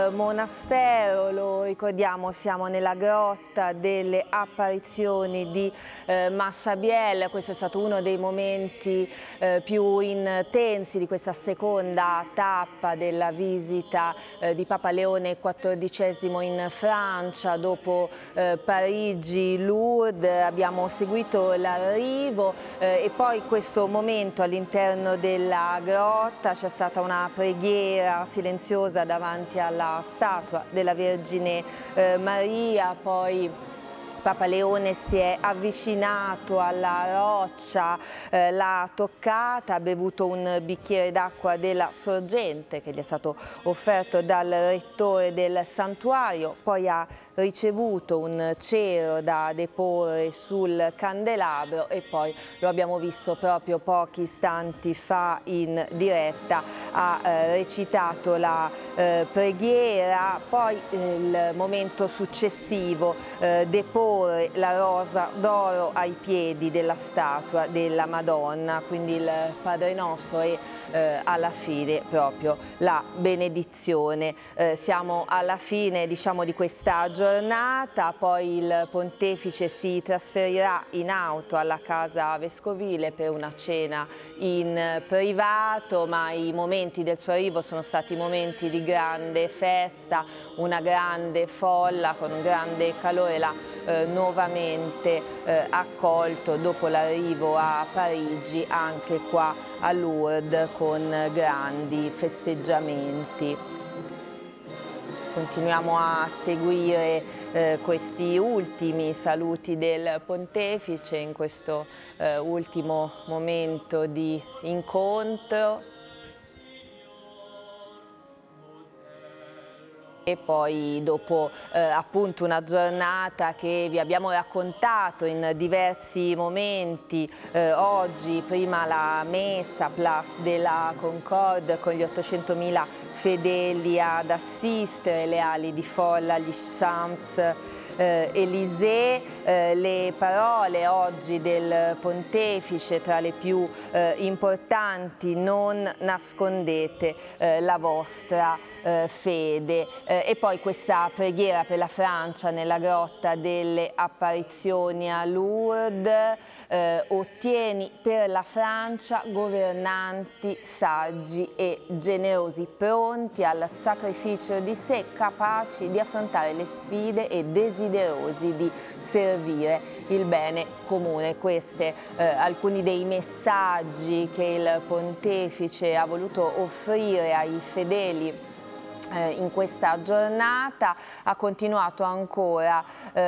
Monastero, lo ricordiamo, siamo nella grotta delle apparizioni di Massa Biel. Questo è stato uno dei momenti più intensi di questa seconda tappa della visita di Papa Leone XIV in Francia. Dopo Parigi, Lourdes, abbiamo seguito l'arrivo e poi questo momento all'interno della grotta. C'è stata una preghiera silenziosa davanti alla statua della Vergine Maria, poi Papa Leone si è avvicinato alla roccia, l'ha toccata, ha bevuto un bicchiere d'acqua della sorgente che gli è stato offerto dal rettore del santuario, poi ha ricevuto un cero da deporre sul candelabro e poi lo abbiamo visto proprio pochi istanti fa in diretta, ha recitato la preghiera, poi il momento successivo, deporre la rosa d'oro ai piedi della statua della Madonna, quindi il Padre Nostro e alla fine proprio la benedizione. Siamo alla fine, diciamo, di questa giornata, poi il Pontefice si trasferirà in auto alla casa vescovile per una cena in privato, ma i momenti del suo arrivo sono stati momenti di grande festa, una grande folla con un grande calore. L'ha nuovamente accolto dopo l'arrivo a Parigi, anche qua a Lourdes con grandi festeggiamenti. Continuiamo a seguire questi ultimi saluti del Pontefice in questo ultimo momento di incontro. E poi dopo appunto una giornata che vi abbiamo raccontato in diversi momenti, oggi prima la messa Place de la Concorde con gli 800.000 fedeli ad assistere, le ali di folla agli Champs-Élysées, le parole oggi del Pontefice tra le più importanti: non nascondete la vostra fede. E poi questa preghiera per la Francia nella grotta delle apparizioni a Lourdes: ottieni per la Francia governanti saggi e generosi, pronti al sacrificio di sé, capaci di affrontare le sfide e desiderosi di servire il bene comune. Questi alcuni dei messaggi che il Pontefice ha voluto offrire ai fedeli in questa giornata. Ha continuato ancora: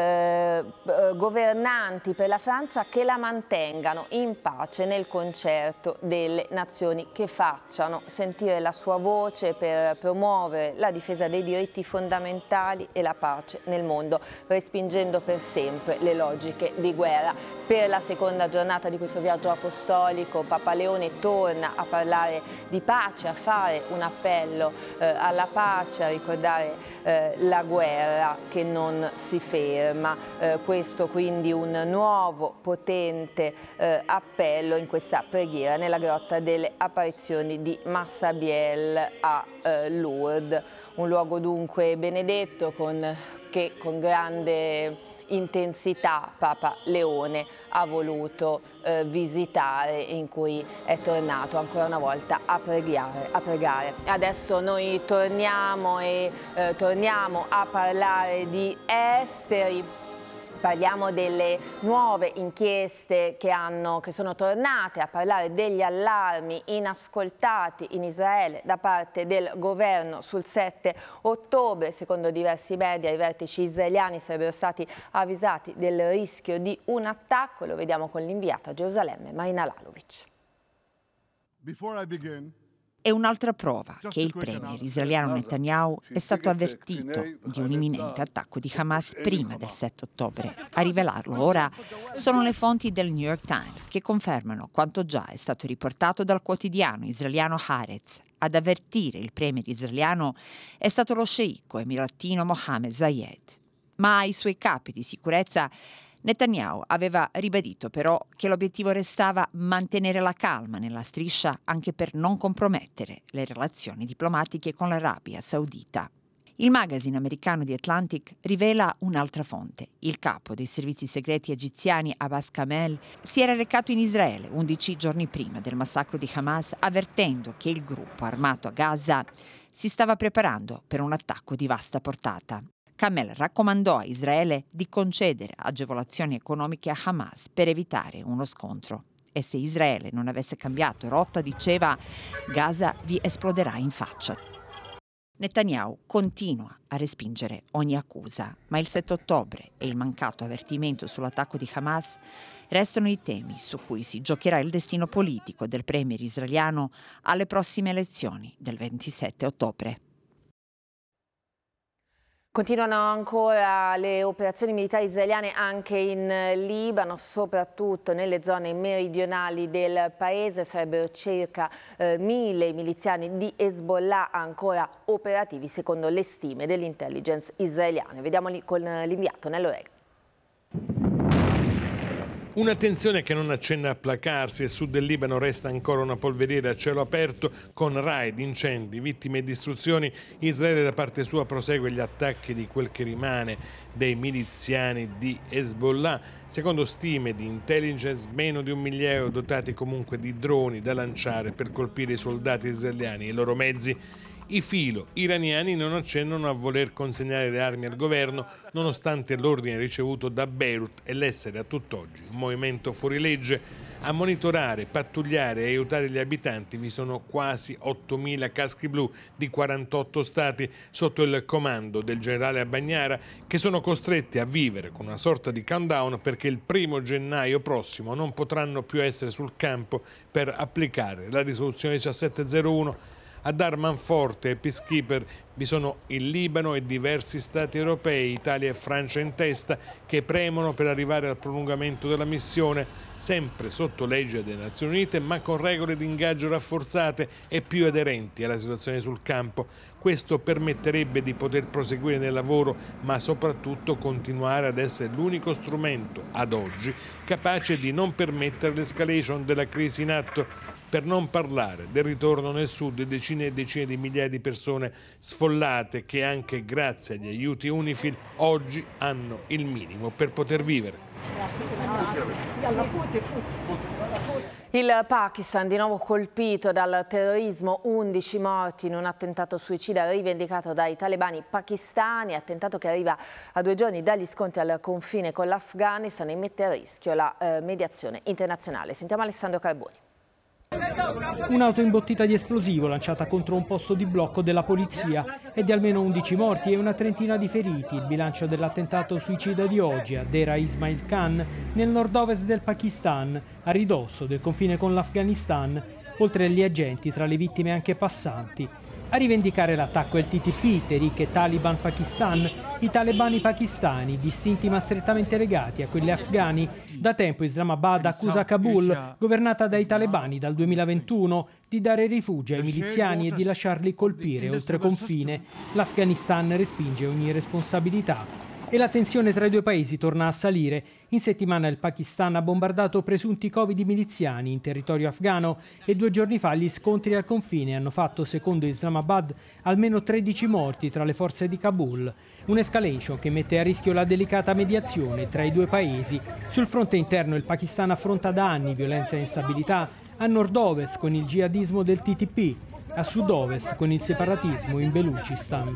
governanti per la Francia che la mantengano in pace nel concerto delle nazioni, che facciano sentire la sua voce per promuovere la difesa dei diritti fondamentali e la pace nel mondo, respingendo per sempre le logiche di guerra. Per la seconda giornata di questo viaggio apostolico Papa Leone torna a parlare di pace, a fare un appello alla pace, a ricordare la guerra che non si ferma. Questo quindi un nuovo potente appello in questa preghiera nella grotta delle apparizioni di Massa Biel a Lourdes. Un luogo dunque benedetto che con grande intensità Papa Leone ha voluto visitare, in cui è tornato ancora una volta a pregare. Adesso noi torniamo a parlare di esteri. Parliamo delle nuove inchieste che sono tornate a parlare degli allarmi inascoltati in Israele da parte del governo sul 7 ottobre. Secondo diversi media, i vertici israeliani sarebbero stati avvisati del rischio di un attacco. Lo vediamo con l'inviata a Gerusalemme, Marina Lalovic. È un'altra prova che il premier israeliano Netanyahu è stato avvertito di un imminente attacco di Hamas prima del 7 ottobre. A rivelarlo ora sono le fonti del New York Times, che confermano quanto già è stato riportato dal quotidiano israeliano Haaretz. Ad avvertire il premier israeliano è stato lo sceicco emiratino Mohammed Zayed. Ma ai suoi capi di sicurezza Netanyahu aveva ribadito però che l'obiettivo restava mantenere la calma nella striscia, anche per non compromettere le relazioni diplomatiche con l'Arabia Saudita. Il magazine americano The Atlantic rivela un'altra fonte. Il capo dei servizi segreti egiziani Abbas Kamel si era recato in Israele 11 giorni prima del massacro di Hamas, avvertendo che il gruppo armato a Gaza si stava preparando per un attacco di vasta portata. Kamel raccomandò a Israele di concedere agevolazioni economiche a Hamas per evitare uno scontro. E se Israele non avesse cambiato rotta, diceva, Gaza vi esploderà in faccia. Netanyahu continua a respingere ogni accusa, ma il 7 ottobre e il mancato avvertimento sull'attacco di Hamas restano i temi su cui si giocherà il destino politico del premier israeliano alle prossime elezioni del 27 ottobre. Continuano ancora le operazioni militari israeliane anche in Libano, soprattutto nelle zone meridionali del paese. Sarebbero circa 1000 i miliziani di Hezbollah ancora operativi secondo le stime dell'intelligence israeliane. Vediamoli con l'inviato Nello Rega. Una tensione che non accenna a placarsi. Il sud del Libano resta ancora una polveriera a cielo aperto con raid, incendi, vittime e distruzioni. Israele da parte sua prosegue gli attacchi di quel che rimane dei miliziani di Hezbollah. Secondo stime di intelligence, meno di 1 migliaio dotati comunque di droni da lanciare per colpire i soldati israeliani e i loro mezzi. I filo iraniani non accennano a voler consegnare le armi al governo nonostante l'ordine ricevuto da Beirut e l'essere a tutt'oggi un movimento fuorilegge. A monitorare, pattugliare e aiutare gli abitanti vi sono quasi 8.000 caschi blu di 48 stati sotto il comando del generale Abagnara, che sono costretti a vivere con una sorta di countdown perché il 1° gennaio prossimo non potranno più essere sul campo per applicare la risoluzione 1701. A dar manforte e peacekeeper vi sono il Libano e diversi stati europei, Italia e Francia in testa, che premono per arrivare al prolungamento della missione, sempre sotto legge delle Nazioni Unite, ma con regole di ingaggio rafforzate e più aderenti alla situazione sul campo. Questo permetterebbe di poter proseguire nel lavoro, ma soprattutto continuare ad essere l'unico strumento, ad oggi, capace di non permettere l'escalation della crisi in atto. Per non parlare del ritorno nel sud di decine e decine di migliaia di persone sfollate che anche grazie agli aiuti UNIFIL oggi hanno il minimo per poter vivere. Il Pakistan di nuovo colpito dal terrorismo, 11 morti in un attentato suicida rivendicato dai talebani pakistani, attentato che arriva a 2 giorni dagli scontri al confine con l'Afghanistan e mette a rischio la mediazione internazionale. Sentiamo Alessandro Carboni. Un'auto imbottita di esplosivo lanciata contro un posto di blocco della polizia e di almeno 11 morti e una trentina di feriti. Il bilancio dell'attentato suicida di oggi a Dera Ismail Khan nel nord-ovest del Pakistan, a ridosso del confine con l'Afghanistan. Oltre agli agenti, tra le vittime anche passanti. A rivendicare l'attacco il TTP, Tehrik Taliban Pakistan, i talebani pakistani, distinti ma strettamente legati a quelli afghani. Da tempo Islamabad accusa Kabul, governata dai talebani dal 2021, di dare rifugio ai miliziani e di lasciarli colpire oltre confine. L'Afghanistan respinge ogni responsabilità. E la tensione tra i 2 paesi torna a salire. In settimana il Pakistan ha bombardato presunti covi di miliziani in territorio afghano e 2 giorni fa gli scontri al confine hanno fatto, secondo Islamabad, almeno 13 morti tra le forze di Kabul. Un'escalation che mette a rischio la delicata mediazione tra i 2 paesi. Sul fronte interno il Pakistan affronta da anni violenza e instabilità, a nord-ovest con il jihadismo del TTP, a sud-ovest con il separatismo in Belucistan.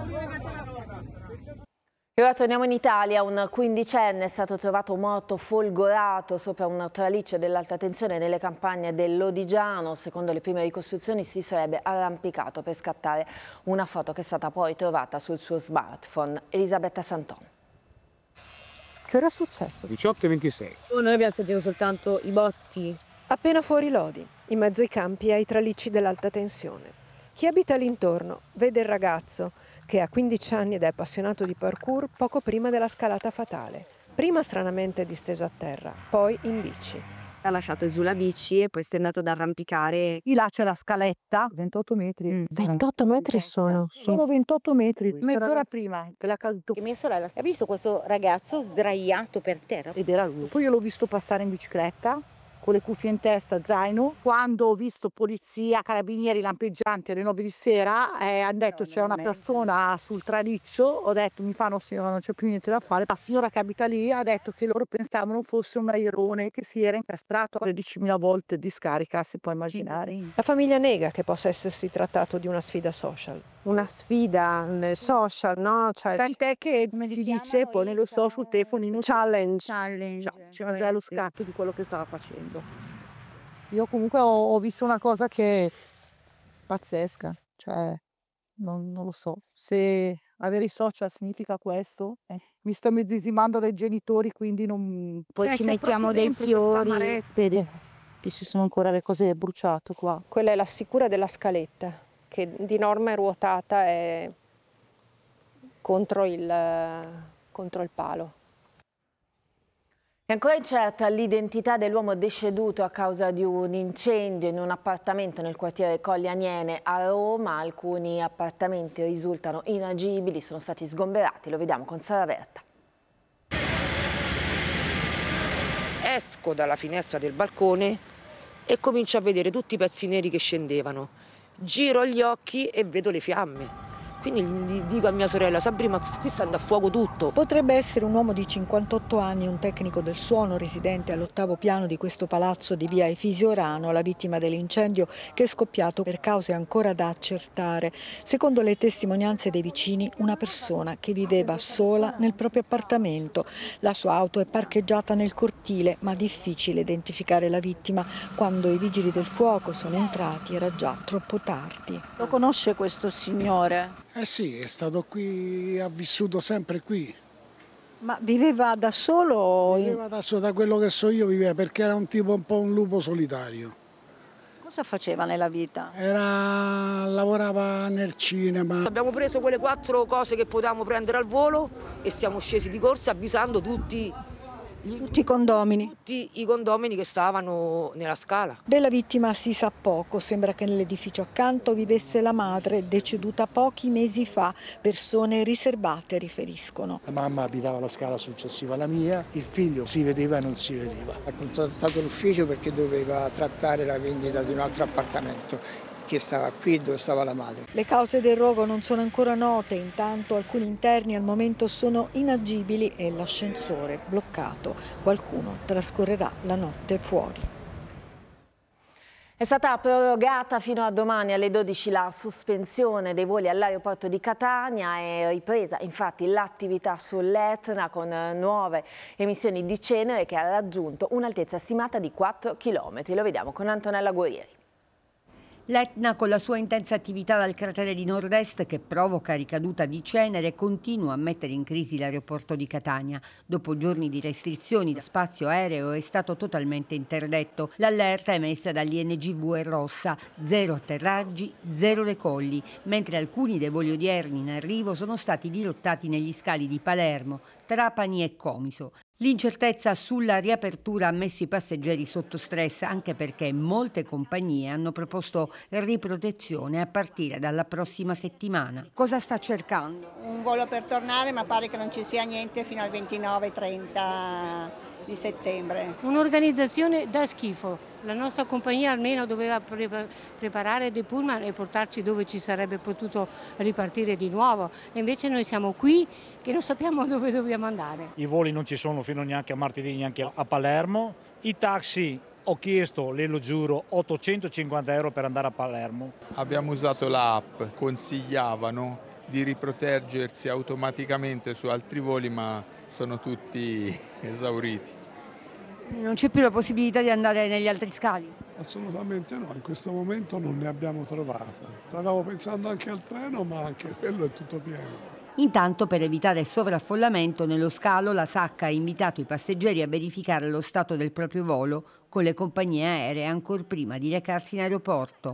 E ora torniamo in Italia. Un 15enne è stato trovato morto folgorato sopra un traliccio dell'alta tensione nelle campagne dell'Odigiano. Secondo le prime ricostruzioni si sarebbe arrampicato per scattare una foto che è stata poi trovata sul suo smartphone. Elisabetta Santon. Che ora è successo? 18:26. Noi abbiamo sentito soltanto i botti. Appena fuori Lodi, in mezzo ai campi e ai tralicci dell'alta tensione. Chi abita l'intorno vede il ragazzo che ha 15 anni ed è appassionato di parkour poco prima della scalata fatale. Prima stranamente disteso a terra, poi in bici. Ha lasciato giù la bici e poi si è andato ad arrampicare. Di là c'è la scaletta, 28 metri. 28 metri sono? Sono 28 metri, mezz'ora prima che l'ha caduto. Mia sorella ha visto questo ragazzo sdraiato per terra. Ed era lui. Poi io l'ho visto passare in bicicletta con le cuffie in testa, zaino. Quando ho visto polizia, carabinieri lampeggianti alle 9 di sera, hanno detto c'è una persona sul traliccio, ho detto mi fanno signora non c'è più niente da fare. La signora che abita lì ha detto che loro pensavano fosse un airone che si era incastrato 13.000 volte di scarica, si può immaginare. La famiglia nega che possa essersi trattato di una sfida social. Una sfida social, no? Cioè, Tant'è che si dice poi nello social telefonino challenge. c'era già lo scatto di quello che stava facendo. Io comunque ho visto una cosa che è pazzesca, cioè non lo so, se avere i social significa questo, mi sto medesimando dai genitori, quindi non... Poi ci mettiamo dei fiori, vedi, ci sono ancora le cose bruciate qua. Quella è la sicura della scaletta, che di norma è ruotata e contro il palo. È ancora incerta l'identità dell'uomo deceduto a causa di un incendio in un appartamento nel quartiere Colli Aniene a Roma. Alcuni appartamenti risultano inagibili, sono stati sgomberati, lo vediamo con Sara Verta. Esco dalla finestra del balcone e comincio a vedere tutti i pezzi neri che scendevano. Giro gli occhi e vedo le fiamme. Quindi dico a mia sorella, Sabrina, ma qui sta andando a fuoco tutto. Potrebbe essere un uomo di 58 anni, un tecnico del suono residente all'8° piano di questo palazzo di via Efisio Orano, la vittima dell'incendio che è scoppiato per cause ancora da accertare. Secondo le testimonianze dei vicini, una persona che viveva sola nel proprio appartamento. La sua auto è parcheggiata nel cortile, ma difficile identificare la vittima. Quando i vigili del fuoco sono entrati era già troppo tardi. Lo conosce questo signore? Eh sì, è stato qui, ha vissuto sempre qui. Ma viveva da solo? Viveva da solo, da quello che so io viveva, perché era un tipo un po' un lupo solitario. Cosa faceva nella vita? Lavorava nel cinema. Abbiamo preso quelle 4 cose che potevamo prendere al volo e siamo scesi di corsa avvisando tutti i condomini. Tutti i condomini che stavano nella scala. Della vittima si sa poco, sembra che nell'edificio accanto vivesse la madre, deceduta pochi mesi fa. Persone riservate riferiscono. La mamma abitava la scala successiva alla mia, il figlio si vedeva e non si vedeva. Ha contattato l'ufficio perché doveva trattare la vendita di un altro appartamento che stava qui dove stava la madre. Le cause del rogo non sono ancora note, intanto alcuni interni al momento sono inagibili e l'ascensore bloccato. Qualcuno trascorrerà la notte fuori. È stata prorogata fino a domani alle 12 la sospensione dei voli all'aeroporto di Catania, è ripresa infatti l'attività sull'Etna con nuove emissioni di cenere che ha raggiunto un'altezza stimata di 4 km. Lo vediamo con Antonella Guerrieri. L'Etna, con la sua intensa attività dal cratere di nord-est che provoca ricaduta di cenere, continua a mettere in crisi l'aeroporto di Catania. Dopo giorni di restrizioni, lo spazio aereo è stato totalmente interdetto. L'allerta emessa dall'INGV è rossa: 0 atterraggi, 0 decolli, mentre alcuni dei voli odierni in arrivo sono stati dirottati negli scali di Palermo, Trapani e Comiso. L'incertezza sulla riapertura ha messo i passeggeri sotto stress, anche perché molte compagnie hanno proposto riprotezione a partire dalla prossima settimana. Cosa sta cercando? Un volo per tornare, ma pare che non ci sia niente fino al 29-30 di settembre. Un'organizzazione da schifo. La nostra compagnia almeno doveva preparare dei pullman e portarci dove ci sarebbe potuto ripartire di nuovo. E invece noi siamo qui che non sappiamo dove dobbiamo andare. I voli non ci sono fino neanche a martedì, neanche a Palermo. I taxi, ho chiesto, le lo giuro, 850 euro per andare a Palermo. Abbiamo usato l'app, consigliavano di riproteggersi automaticamente su altri voli, ma sono tutti esauriti. Non c'è più la possibilità di andare negli altri scali? Assolutamente no, in questo momento non ne abbiamo trovata. Stavamo pensando anche al treno, ma anche quello è tutto pieno. Intanto, per evitare sovraffollamento nello scalo, la SAC ha invitato i passeggeri a verificare lo stato del proprio volo con le compagnie aeree ancor prima di recarsi in aeroporto.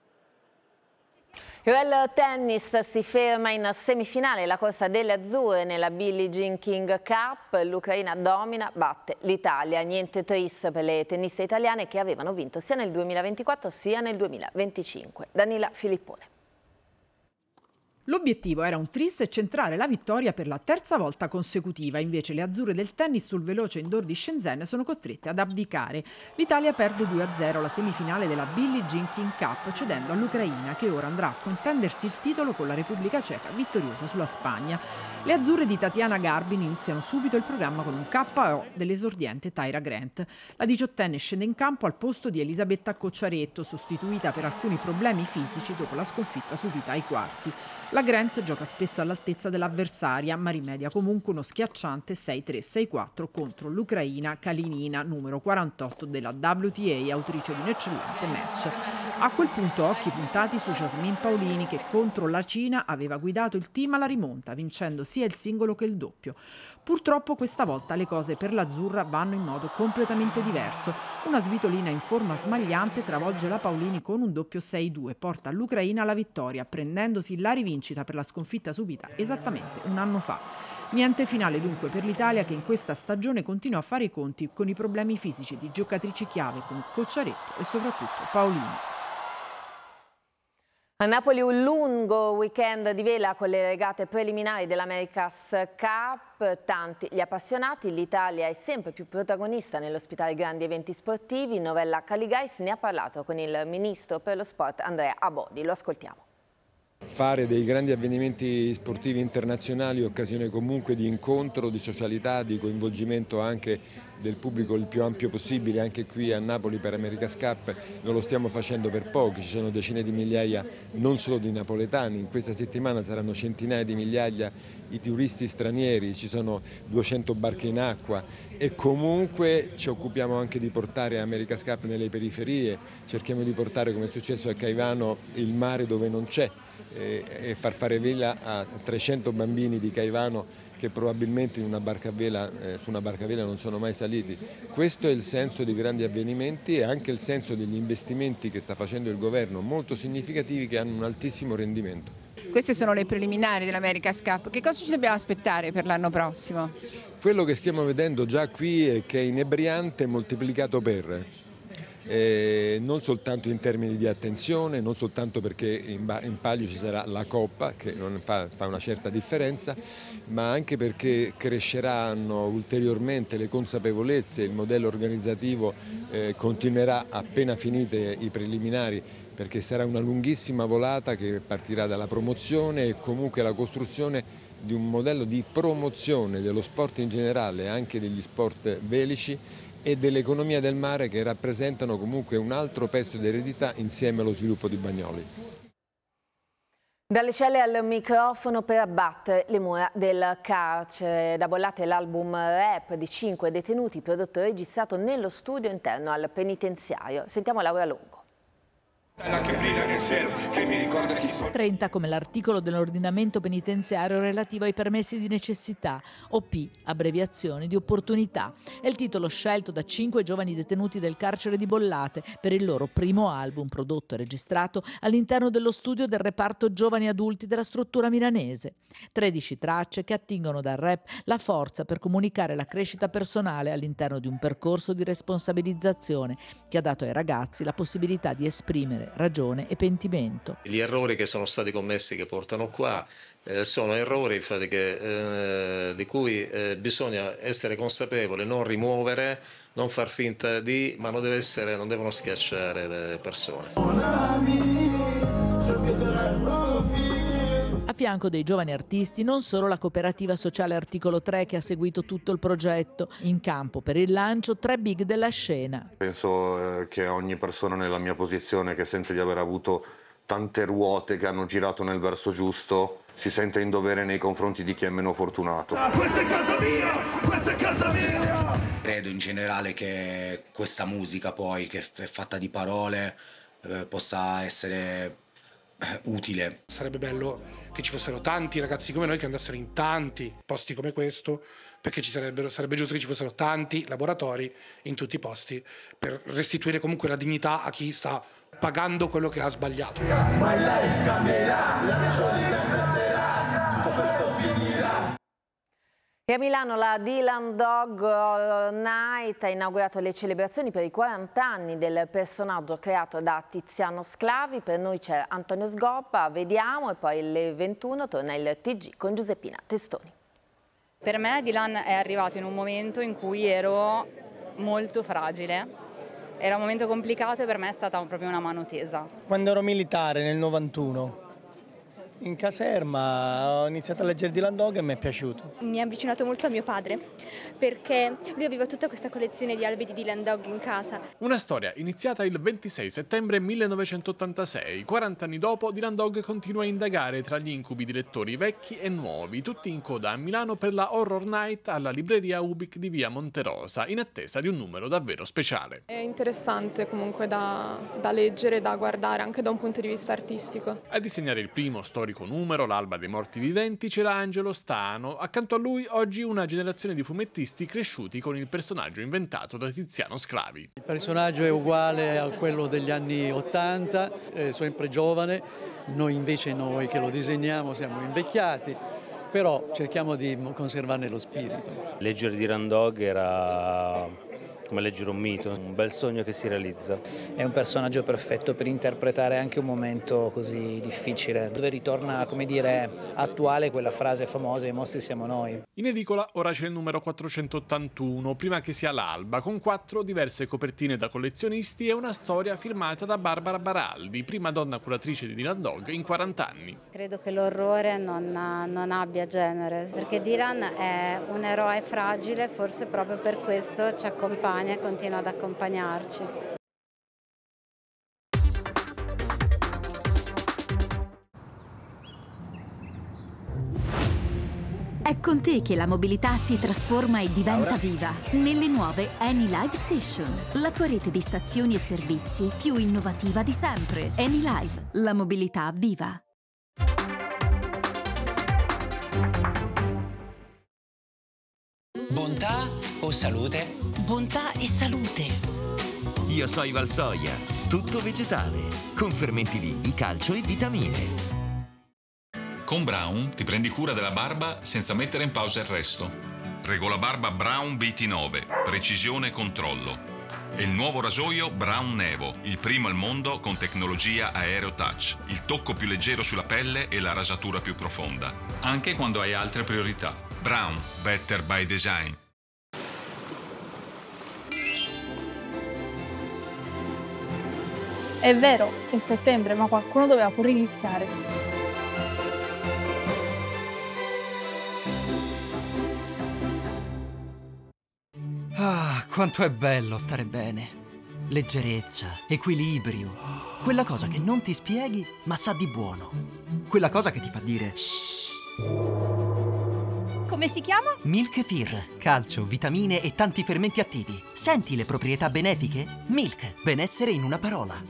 Il tennis si ferma in semifinale la corsa delle azzurre nella Billie Jean King Cup. L'Ucraina domina, batte l'Italia. Niente tris per le tenniste italiane che avevano vinto sia nel 2024 sia nel 2025. Danila Filippone. L'obiettivo era un tris e centrare la vittoria per la terza volta consecutiva, invece le azzurre del tennis sul veloce indoor di Shenzhen sono costrette ad abdicare. L'Italia perde 2-0 la semifinale della Billie Jean King Cup, cedendo all'Ucraina, che ora andrà a contendersi il titolo con la Repubblica Ceca vittoriosa sulla Spagna. Le azzurre di Tatiana Garbin iniziano subito il programma con un KO dell'esordiente Tyra Grant. La 18enne scende in campo al posto di Elisabetta Cocciaretto, sostituita per alcuni problemi fisici dopo la sconfitta subita ai quarti. La Grant gioca spesso all'altezza dell'avversaria, ma rimedia comunque uno schiacciante 6-3-6-4 contro l'ucraina Kalinina, numero 48 della WTA, autrice di un eccellente match. A quel punto occhi puntati su Jasmine Paolini, che contro la Cina aveva guidato il team alla rimonta, vincendo sia il singolo che il doppio. Purtroppo questa volta le cose per l'azzurra vanno in modo completamente diverso. Una svitolina in forma smagliante travolge la Paolini con un doppio 6-2, porta l'Ucraina alla vittoria, prendendosi la rivincita per la sconfitta subita esattamente un anno fa. Niente finale dunque per l'Italia, che in questa stagione continua a fare i conti con i problemi fisici di giocatrici chiave come Cocciaretto e soprattutto Paolini. A Napoli un lungo weekend di vela con le regate preliminari dell'America's Cup. Tanti gli appassionati, l'Italia è sempre più protagonista nell'ospitare grandi eventi sportivi. Novella Caligais ne ha parlato con il ministro per lo sport Andrea Abodi. Lo ascoltiamo. Fare dei grandi avvenimenti sportivi internazionali occasione comunque di incontro, di socialità, di coinvolgimento anche del pubblico il più ampio possibile. Anche qui a Napoli per America's Cup non lo stiamo facendo per pochi, ci sono decine di migliaia non solo di napoletani, in questa settimana saranno centinaia di migliaia i turisti stranieri, ci sono 200 barche in acqua e comunque ci occupiamo anche di portare America's Cup nelle periferie, cerchiamo di portare, come è successo a Caivano, il mare dove non c'è e far fare vela a 300 bambini di Caivano che probabilmente in una barca a vela, su una barca a vela non sono mai saliti. Questo è il senso di grandi avvenimenti e anche il senso degli investimenti che sta facendo il governo, molto significativi, che hanno un altissimo rendimento. Queste sono le preliminari dell'America's Cup. Che cosa ci dobbiamo aspettare per l'anno prossimo? Quello che stiamo vedendo già qui è che è inebriante moltiplicato per. Non soltanto in termini di attenzione, non soltanto perché in palio ci sarà la Coppa, che non fa una certa differenza, ma anche perché cresceranno ulteriormente le consapevolezze, il modello organizzativo continuerà appena finite i preliminari, perché sarà una lunghissima volata che partirà dalla promozione e comunque la costruzione di un modello di promozione dello sport in generale, anche degli sport velici, e dell'economia del mare, che rappresentano comunque un altro pezzo di eredità insieme allo sviluppo di Bagnoli. Dalle celle al microfono per abbattere le mura del carcere. Da Bollate l'album rap di 5 detenuti, prodotto e registrato nello studio interno al penitenziario. Sentiamo Laura Longo. 30 come l'articolo dell'ordinamento penitenziario relativo ai permessi di necessità, OP, abbreviazione di opportunità. È il titolo scelto da 5 giovani detenuti del carcere di Bollate per il loro primo album, prodotto e registrato all'interno dello studio del reparto giovani adulti della struttura milanese. 13 tracce che attingono dal rap la forza per comunicare la crescita personale all'interno di un percorso di responsabilizzazione che ha dato ai ragazzi la possibilità di esprimere ragione e pentimento. Gli errori che sono stati commessi, che portano qua, sono errori di cui bisogna essere consapevoli, non rimuovere, non far finta di, ma non devono schiacciare le persone. A fianco dei giovani artisti non solo la cooperativa sociale Articolo 3, che ha seguito tutto il progetto. In campo per il lancio 3 big della scena. Penso che ogni persona nella mia posizione, che sente di aver avuto tante ruote che hanno girato nel verso giusto, si sente in dovere nei confronti di chi è meno fortunato. Questa è casa mia! Questa è casa mia! Credo in generale che questa musica poi, che è fatta di parole, possa essere utile. Sarebbe bello che ci fossero tanti ragazzi come noi che andassero in tanti posti come questo, perché sarebbe giusto che ci fossero tanti laboratori in tutti i posti per restituire comunque la dignità a chi sta pagando quello che ha sbagliato. My life cambierà, la ragione rifletterà, tutto questo finirà. E a Milano la Dylan Dog Night ha inaugurato le celebrazioni per i 40 anni del personaggio creato da Tiziano Sclavi. Per noi c'è Antonio Sgoppa, vediamo, e poi alle 21 torna il TG con Giuseppina Testoni. Per me Dylan è arrivato in un momento in cui ero molto fragile. Era un momento complicato e per me è stata proprio una mano tesa. Quando ero militare nel 91, in caserma ho iniziato a leggere Dylan Dog e mi è piaciuto. Mi ha avvicinato molto a mio padre, perché lui aveva tutta questa collezione di albi di Dylan Dog in casa. Una storia iniziata il 26 settembre 1986. 40 anni dopo, Dylan Dog continua a indagare tra gli incubi di lettori vecchi e nuovi, tutti in coda a Milano per la Horror Night alla libreria Ubik di via Monterosa, in attesa di un numero davvero speciale. È interessante comunque da leggere, da guardare anche da un punto di vista artistico. A disegnare il primo storico numero, l'Alba dei Morti Viventi, c'era Angelo Stano. Accanto a lui oggi una generazione di fumettisti cresciuti con il personaggio inventato da Tiziano Sclavi. Il personaggio è uguale a quello degli anni 80, è sempre giovane, noi che lo disegniamo siamo invecchiati, però cerchiamo di conservarne lo spirito. Leggere Dylan Dog era come leggere un mito, un bel sogno che si realizza. È un personaggio perfetto per interpretare anche un momento così difficile, dove ritorna, come dire, attuale quella frase famosa: i mostri siamo noi. In edicola ora c'è il numero 481, prima che sia l'alba, con 4 diverse copertine da collezionisti e una storia firmata da Barbara Baraldi, prima donna curatrice di Dylan Dog in 40 anni. Credo che l'orrore non abbia genere, perché Dylan è un eroe fragile, forse proprio per questo ci accompagna e continua ad accompagnarci. È con te che la mobilità si trasforma e diventa viva nelle nuove Anylive Station, la tua rete di stazioni e servizi più innovativa di sempre. Anylive, la mobilità viva. Bontà o salute? Bontà e salute. Io sono Valsoia, tutto vegetale, con fermenti vivi, calcio e vitamine. Con Braun ti prendi cura della barba senza mettere in pausa il resto. Regola barba Braun BT9, precisione e controllo. E il nuovo rasoio Braun Nevo, il primo al mondo con tecnologia Aereo Touch, il tocco più leggero sulla pelle e la rasatura più profonda, anche quando hai altre priorità. Braun, better by design. È vero, è settembre, ma qualcuno doveva pure iniziare. Ah, quanto è bello stare bene. Leggerezza, equilibrio. Quella cosa che non ti spieghi, ma sa di buono. Quella cosa che ti fa dire shh. Come si chiama? Milk Fir, calcio, vitamine e tanti fermenti attivi. Senti le proprietà benefiche? Milk, benessere in una parola.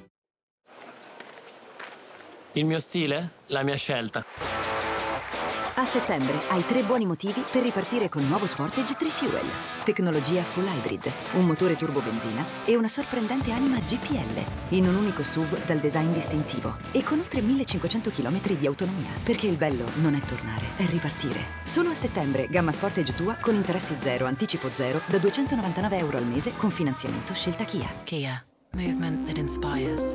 Il mio stile? La mia scelta. A settembre hai 3 buoni motivi per ripartire con nuovo Sportage 3 Fuel. Tecnologia full hybrid, un motore turbo benzina e una sorprendente anima GPL. In un unico SUV dal design distintivo e con oltre 1500 km di autonomia. Perché il bello non è tornare, è ripartire. Solo a settembre, gamma Sportage tua con interessi zero, anticipo zero, da €299 al mese con finanziamento scelta Kia. Kia, movement that inspires.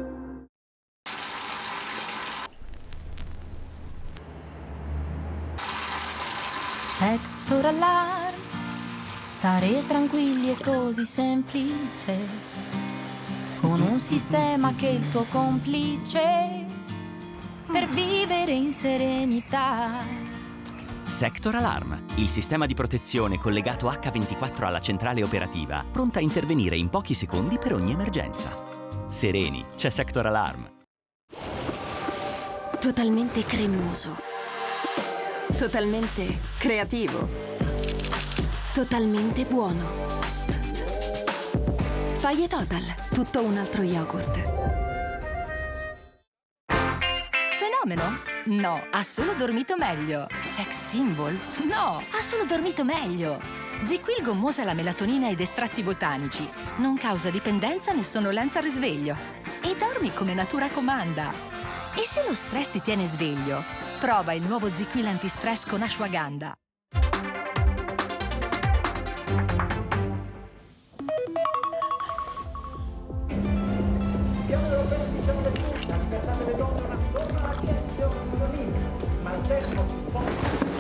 Sector Alarm, stare tranquilli è così semplice, con un sistema che è il tuo complice, per vivere in serenità. Sector Alarm, il sistema di protezione collegato H24 alla centrale operativa, pronta a intervenire in pochi secondi per ogni emergenza. Sereni, c'è Sector Alarm. Totalmente cremoso. Totalmente creativo. Totalmente buono. Faglie Total, tutto un altro yogurt. Fenomeno? No, ha solo dormito meglio. Sex symbol? No, ha solo dormito meglio. ZzzQuil gommosa la melatonina ed estratti botanici. Non causa dipendenza né sonnolenza al risveglio. E dormi come natura comanda. E se lo stress ti tiene sveglio? Prova il nuovo ZzzQuil antistress con ashwagandha. tempo si sposta.